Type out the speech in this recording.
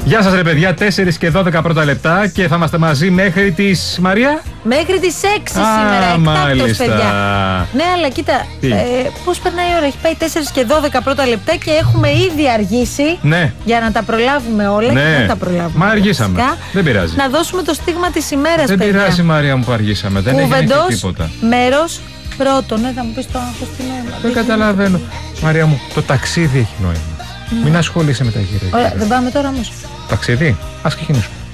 Γεια σας ρε παιδιά, 4 και 12 πρώτα λεπτά και θα είμαστε μαζί μέχρι τις Μαρία. Μέχρι τις 6 σήμερα, εκτάκτος παιδιά. Ναι, αλλά κοίτα, πώς περνάει η ώρα, έχει πάει 4 και 12 πρώτα λεπτά και έχουμε ήδη αργήσει. Ναι. Για να τα προλάβουμε όλα και δεν τα προλάβουμε. Μα αργήσαμε, δεν πειράζει. Να δώσουμε το στίγμα της ημέρας, δεν παιδιά. Δεν πειράζει Μαρία μου που αργήσαμε, δεν έγινε τίποτα. Μέρος πρώτον, θα μου πεις το άγχος τι νόημα. Δεν καταλαβαίνω. Μαρία μου, το ταξίδι έχει νόημα. Μην ασχολείσαι με τα γύρω. Ωραία, δεν πάμε τώρα όμως. Ταξίδι, ας ξεκινήσουμε.